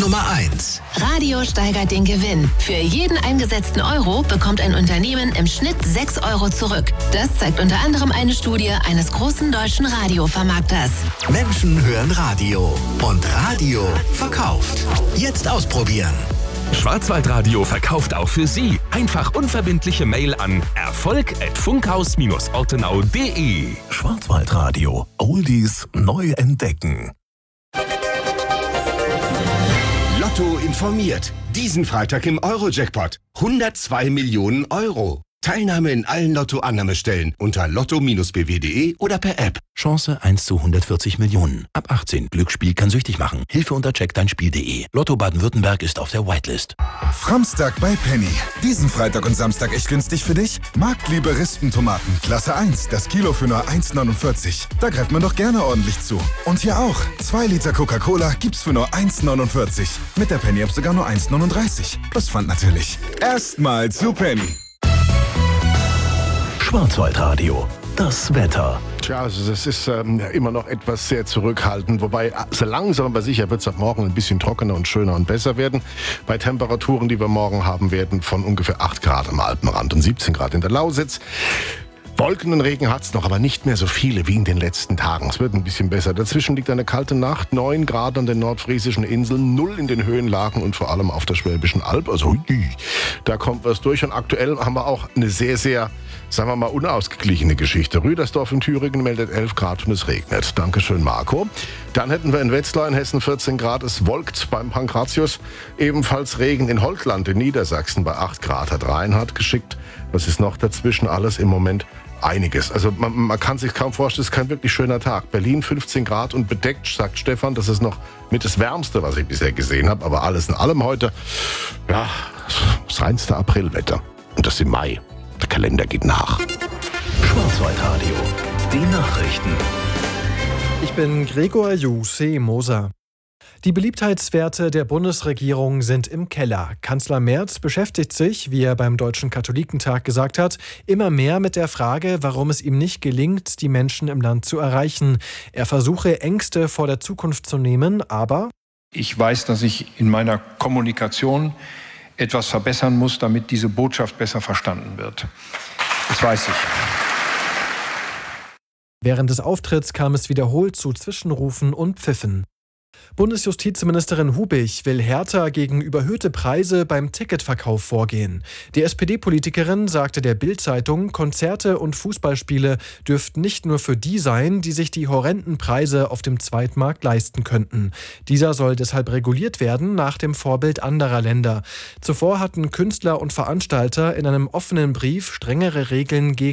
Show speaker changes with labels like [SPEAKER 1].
[SPEAKER 1] Nummer 1.
[SPEAKER 2] Radio steigert den Gewinn. Für jeden eingesetzten Euro bekommt ein Unternehmen im Schnitt 6 Euro zurück. Das zeigt unter anderem eine Studie eines großen deutschen Radiovermarkters.
[SPEAKER 1] Menschen hören Radio und Radio verkauft. Jetzt ausprobieren.
[SPEAKER 3] Schwarzwaldradio verkauft auch für Sie. Einfach unverbindliche Mail an erfolg@funkhaus-ortenau.de.
[SPEAKER 4] Schwarzwaldradio. Oldies neu entdecken.
[SPEAKER 5] Lotto informiert. Diesen Freitag im Euro-Jackpot. 102 Millionen Euro. Teilnahme in allen Lotto-Annahmestellen unter lotto-bw.de oder per App.
[SPEAKER 4] Chance 1 zu 140 Millionen. Ab 18. Glücksspiel kann süchtig machen. Hilfe unter checkdeinspiel.de. Lotto Baden-Württemberg ist auf der Whitelist.
[SPEAKER 6] Framstag bei Penny. Diesen Freitag und Samstag echt günstig für dich? Marktliebe Rispentomaten. Klasse 1. Das Kilo für nur 1,49. Da greift man doch gerne ordentlich zu. Und hier auch. 2 Liter Coca-Cola gibt's für nur 1,49. Mit der Penny-App sogar nur 1,39. Plus Pfand natürlich. Erstmal zu Penny.
[SPEAKER 4] Schwarzwaldradio. Das Wetter.
[SPEAKER 7] Tja, also das ist immer noch etwas sehr zurückhaltend, wobei so langsam aber sicher wird es ab morgen ein bisschen trockener und schöner und besser werden. Bei Temperaturen, die wir morgen haben werden, von ungefähr 8 Grad am Alpenrand und 17 Grad in der Lausitz. Wolken und Regen hat es noch, aber nicht mehr so viele wie in den letzten Tagen. Es wird ein bisschen besser. Dazwischen liegt eine kalte Nacht, 9 Grad an den nordfriesischen Inseln, 0 in den Höhenlagen und vor allem auf der Schwäbischen Alb. Also da kommt was durch. Und aktuell haben wir auch eine sehr, sehr, sagen wir mal, unausgeglichene Geschichte. Rüdersdorf in Thüringen meldet 11 Grad und es regnet. Dankeschön, Marco. Dann hätten wir in Wetzlar in Hessen 14 Grad. Es wolkt beim Pankratius. Ebenfalls Regen in Holtland in Niedersachsen bei 8 Grad hat Reinhard geschickt. Was ist noch dazwischen? Alles im Moment einiges. Also man kann sich kaum vorstellen, es ist kein wirklich schöner Tag. Berlin 15 Grad und bedeckt, sagt Stefan. Das ist noch mit das Wärmste, was ich bisher gesehen habe. Aber alles in allem heute, ja, das reinste Aprilwetter. Und das im Mai. Der Kalender geht nach.
[SPEAKER 4] Schwarzwaldradio. Die Nachrichten.
[SPEAKER 8] Ich bin Gregor Jussi Moser. Die Beliebtheitswerte der Bundesregierung sind im Keller. Kanzler Merz beschäftigt sich, wie er beim Deutschen Katholikentag gesagt hat, immer mehr mit der Frage, warum es ihm nicht gelingt, die Menschen im Land zu erreichen. Er versuche, Ängste vor der Zukunft zu nehmen, aber
[SPEAKER 9] ich weiß, dass ich in meiner Kommunikation etwas verbessern muss, damit diese Botschaft besser verstanden wird. Das weiß ich.
[SPEAKER 8] Während des Auftritts kam es wiederholt zu Zwischenrufen und Pfiffen. Bundesjustizministerin Hubich will härter gegen überhöhte Preise beim Ticketverkauf vorgehen. Die SPD-Politikerin sagte der Bild-Zeitung, Konzerte und Fußballspiele dürften nicht nur für die sein, die sich die horrenden Preise auf dem Zweitmarkt leisten könnten. Dieser soll deshalb reguliert werden nach dem Vorbild anderer Länder. Zuvor hatten Künstler und Veranstalter in einem offenen Brief strengere Regeln gegen